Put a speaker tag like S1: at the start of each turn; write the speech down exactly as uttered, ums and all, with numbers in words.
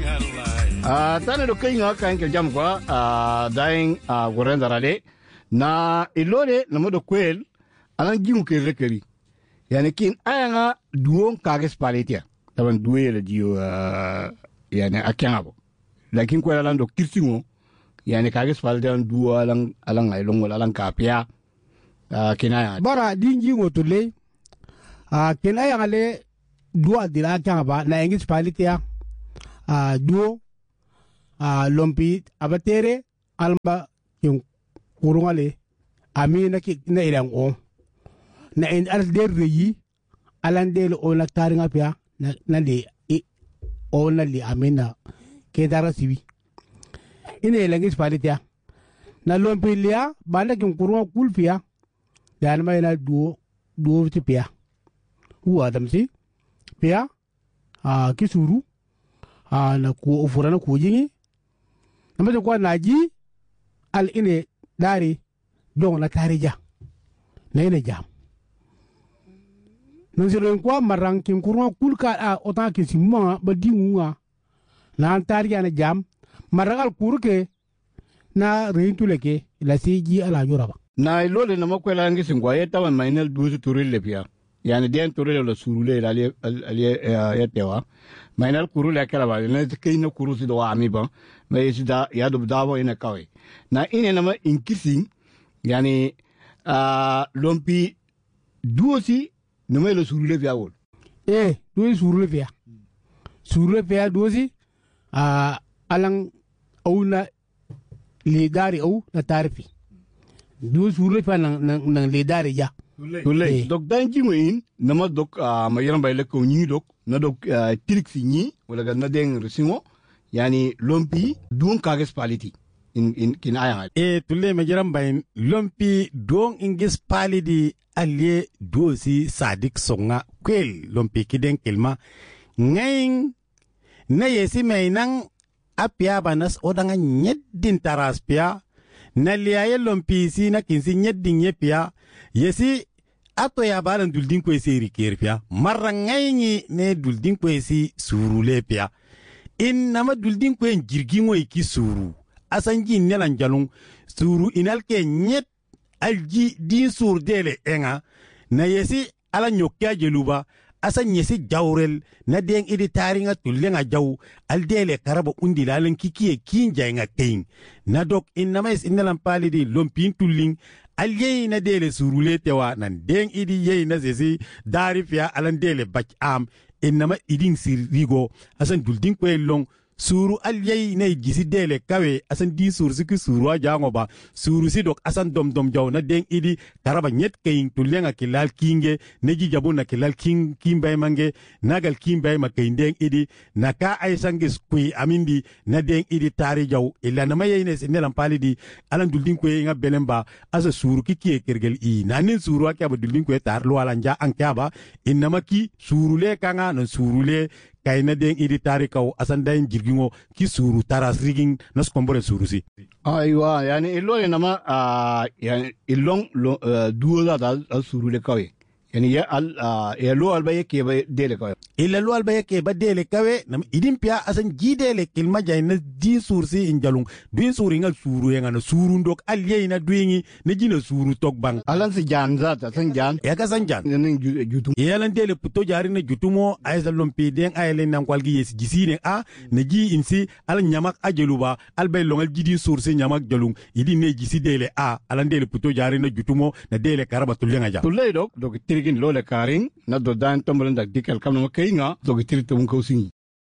S1: a tane do kinga kan ke jam kwa a daing a gorenda rale na ilole na modo kwel alan jimu ke rekeri yani kin anga duon kages palitia taban duwe le dio yani akyangabo lakin ko alan do kirtingo yani kages palitia duo alan alan ay longo alan kapia kinaya
S2: bara dinji ngotule a kinaya ngale duo dila kyangaba na engis palitia a duo a lompi abatere alba kin kurungale amina ki na ilang o na in al der yi alan del o la taringa pia na na li o na li amina ke dara sibi ine langis palitia na lompi lia banda kin kurunga kulfia dan mai na duo duo ti pia u adam si pia a kisuru a na ku ofurana ku jingi namanya kwa naji al ine dari dong na tarija na ine jam nanziro kwa marang kin kurwa kulka a otan kin simma ba dinga na tarija na jam maragal kurke na reintuleke la siji ala yoraba
S1: na ilole na makwela ngi singwa yeta wa mainel duzu turile pia yani den turile la surule la ali ali yetewa mainel kurule kala ba na kayna kurusi do amiba mais sida ya do dawo ina kawe na ine na ma inkising yani a lompi duosi no me lo surule via wol
S2: eh duosi surule via surule via duosi a alang au na lidari au na tarifi duosi surule via nang nang lidari ja
S1: tule dok danji ngin nama dok ma yaram bay le ko ñi dok na dok triksi ñi wala ga na deng resingo yani lompi duon kages paliti in in kin aya
S3: e tulle me jaram bayin lompi don ingis palidi allie dosi sadik songa kwel lompi kiden kelma ngayin na yesi mainang apia banas odanga nyeddin taraspia na liaye lompi si na kinsi nyeddin yepia yesi ato ya balan duldin kwesi rikerpia marra ngayingi ne duldin kwesi surule pia in nama duldin kwen jirgingo iki suru asanji nelan jalung suru inalke nyet alji din sur dele enga na yesi ala nyokya jeluba asan yesi jawrel na den idi taringa tullenga jaw al dele karaba undi lalan kikiye kinja nga tein na dok in nama is nelan palidi lompin tulling alye na dele surule tewa nan den idi ye na zesi darifia alan dele bak am inama idin sirigo asan duldin kwe long suru alye na gisi dele kawe asan din suru siki suru ajango ba suru si dok asan dom dom jaw na den idi karaba nyet kayin tulenga kilal kinge neji jabu na kilal king kimbay mange nagal kimbay makayin den idi naka ay sangis kwi amindi na den idi tari jaw illa na maye ne nelam palidi alan duldin kwe nga belemba asa suru kiki kergel i nanin suru akya ba duldin kwe tar lo alanja ankaba inama ki suru le kanga no suru le kayna den idi tarikaw asan dayin jirgingo ki suru taras riging nas kombore suru si
S1: aywa yani ilole nama yani ilong duola da suru le kawe yani ya al ya lo alba yake ba dele kawe
S3: illa lo alba yake ba dele kawe nam idin pia asan jidele kilma jayna din sursi injalung din suri ngal suru yenga na suru ndok alyeina duingi ne jina suru tok bang
S1: alan si jan zata san jan
S3: ya ka san jan
S1: ne jutum
S3: yalan dele puto jari na jutumo ayza lompi den aylen nan kwalgi yes gisine a ne ji insi al nyamak ajeluba al bay longal jidin sursi nyamak jalung idin ne gisi dele a alan dele puto jari na jutumo na dele karaba tulenga ja
S1: tulay dok dok tirgin lole karing na do dan tombolen dak dikel kam no kayinga dog tirtum ko singi